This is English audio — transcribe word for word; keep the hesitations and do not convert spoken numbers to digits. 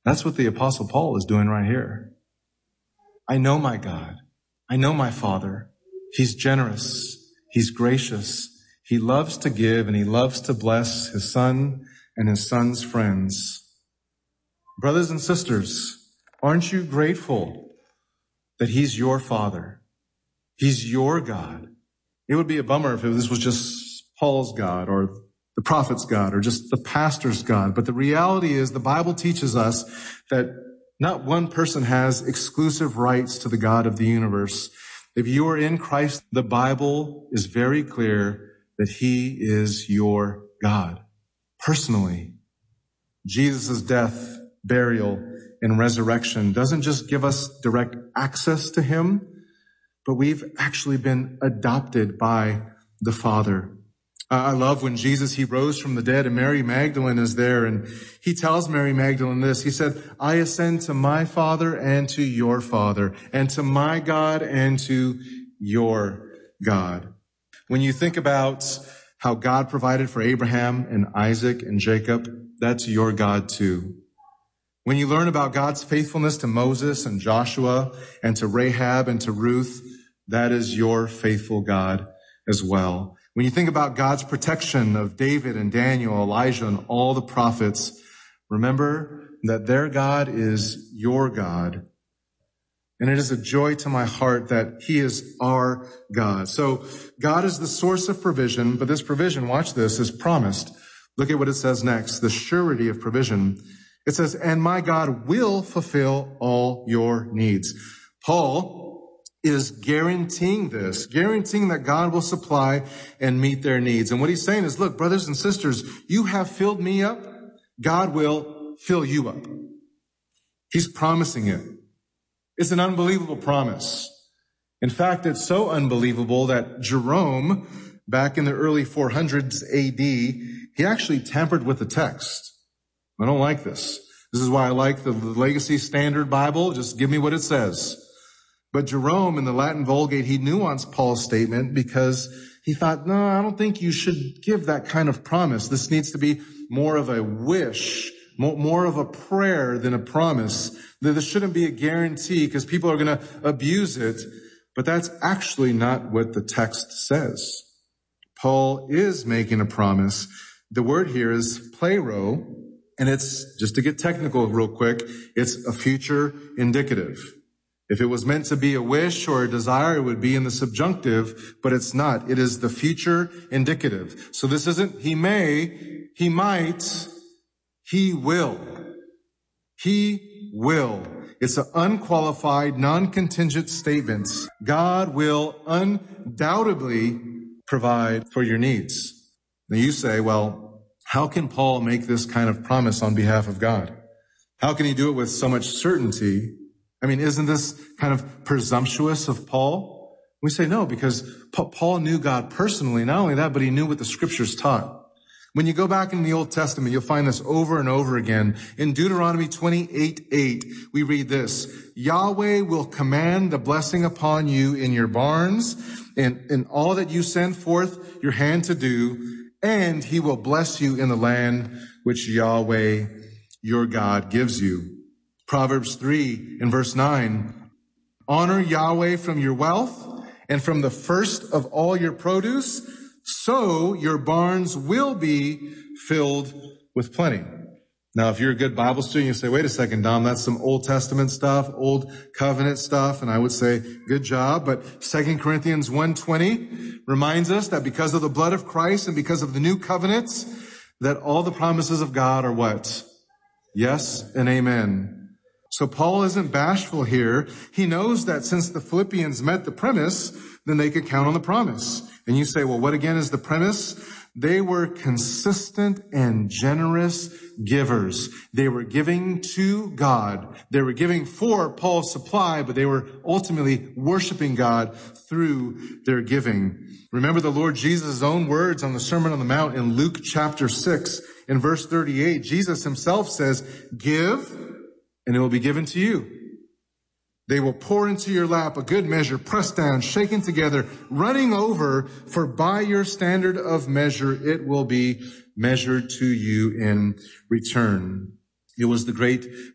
That's what the Apostle Paul is doing right here. I know my God. I know my Father. He's generous. He's gracious. He loves to give, and he loves to bless his son and his son's friends. Brothers and sisters, aren't you grateful that he's your Father? He's your God. It would be a bummer if this was just Paul's God or the prophet's God or just the pastor's God. But the reality is the Bible teaches us that not one person has exclusive rights to the God of the universe. If you are in Christ, the Bible is very clear that he is your God. Personally, Jesus' death, burial, and resurrection doesn't just give us direct access to him, but we've actually been adopted by the Father. I love when Jesus, he rose from the dead and Mary Magdalene is there and he tells Mary Magdalene this. He said, I ascend to my Father and to your Father and to my God and to your God. When you think about how God provided for Abraham and Isaac and Jacob, that's your God too. When you learn about God's faithfulness to Moses and Joshua and to Rahab and to Ruth, that is your faithful God as well. When you think about God's protection of David and Daniel, Elijah, and all the prophets, remember that their God is your God. And it is a joy to my heart that he is our God. So God is the source of provision, but this provision, watch this, is promised. Look at what it says next, the surety of provision. It says, and my God will fulfill all your needs. Paul is guaranteeing this, guaranteeing that God will supply and meet their needs. And what he's saying is, look, brothers and sisters, you have filled me up. God will fill you up. He's promising it. It's an unbelievable promise. In fact, it's so unbelievable that Jerome, back in the early four hundreds A D, he actually tampered with the text. I don't like this. This is why I like the Legacy Standard Bible. Just give me what it says. But Jerome in the Latin Vulgate, he nuanced Paul's statement because he thought, no, I don't think you should give that kind of promise. This needs to be more of a wish, more of a prayer than a promise. This shouldn't be a guarantee because people are going to abuse it. But that's actually not what the text says. Paul is making a promise. The word here is plero, and it's, just to get technical real quick, it's a future indicative. If it was meant to be a wish or a desire, it would be in the subjunctive, but it's not. It is the future indicative. So this isn't he may, he might, he will. He will. It's an unqualified, non-contingent statement. God will undoubtedly provide for your needs. Now you say, well, how can Paul make this kind of promise on behalf of God? How can he do it with so much certainty? I mean, isn't this kind of presumptuous of Paul? We say no, because Paul knew God personally. Not only that, but he knew what the scriptures taught. When you go back in the Old Testament, you'll find this over and over again. In Deuteronomy twenty-eight eight, we read this, Yahweh will command the blessing upon you in your barns and in all that you send forth your hand to do, and he will bless you in the land which Yahweh, your God, gives you. Proverbs three in verse nine, honor Yahweh from your wealth and from the first of all your produce, so your barns will be filled with plenty. Now, if you're a good Bible student, you say, wait a second, Dom, that's some Old Testament stuff, Old Covenant stuff. And I would say, good job. But Second Corinthians one twenty reminds us that because of the blood of Christ and because of the new covenants, that all the promises of God are what? Yes and amen. So Paul isn't bashful here. He knows that since the Philippians met the premise, then they could count on the promise. And you say, well, what again is the premise? They were consistent and generous givers. They were giving to God. They were giving for Paul's supply, but they were ultimately worshiping God through their giving. Remember the Lord Jesus' own words on the Sermon on the Mount in Luke chapter six, in verse thirty-eight. Jesus himself says, give, and it will be given to you. They will pour into your lap a good measure, pressed down, shaken together, running over, for by your standard of measure, it will be measured to you in return. It was the great